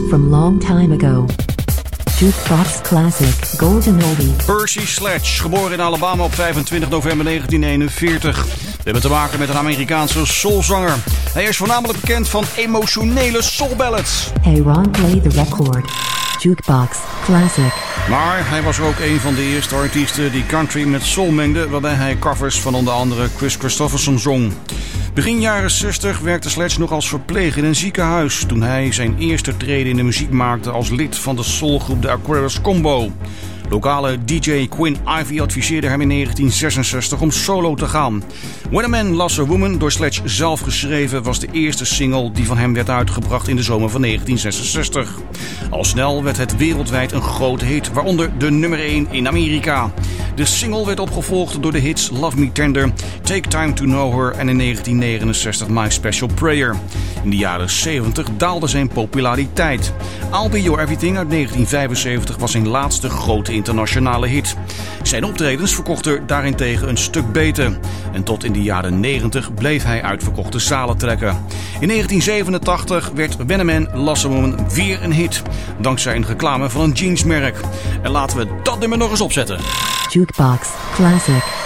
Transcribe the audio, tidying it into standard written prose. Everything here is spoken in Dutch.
from long time ago. Jukebox Classic Golden Oldie. Percy Sledge, geboren in Alabama op 25 november 1941. We hebben te maken met een Amerikaanse soulzanger. Hij is voornamelijk bekend van emotionele soulballads. Hey Ron, play the record. Jukebox Classic. Maar hij was ook een van de eerste artiesten die country met soul mengde, waarbij hij covers van onder andere Chris Christopherson zong. Begin jaren 60 werkte Sledge nog als verpleger in een ziekenhuis toen hij zijn eerste trede in de muziek maakte als lid van de soulgroep The Aquarius Combo. Lokale DJ Quinn Ivy adviseerde hem in 1966 om solo te gaan. When a Man Loves a Woman, door Sledge zelf geschreven, was de eerste single die van hem werd uitgebracht in de zomer van 1966. Al snel werd het wereldwijd een grote hit, waaronder de nummer 1 in Amerika. De single werd opgevolgd door de hits Love Me Tender, Take Time to Know Her en in 1969 My Special Prayer. In de jaren 70 daalde zijn populariteit. I'll Be Your Everything uit 1975 was zijn laatste grote internationale hit. Zijn optredens verkochten daarentegen een stuk beter. En tot in de jaren 90 bleef hij uitverkochte zalen trekken. In 1987 werd When a Man Loves a Woman weer een hit, dankzij een reclame van een jeansmerk. En laten we dat nummer nog eens opzetten. Jukebox Classic.